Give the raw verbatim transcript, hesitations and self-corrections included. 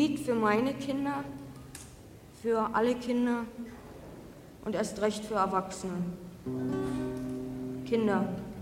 Lied für meine Kinder, für alle Kinder und erst recht für Erwachsene. Kinder,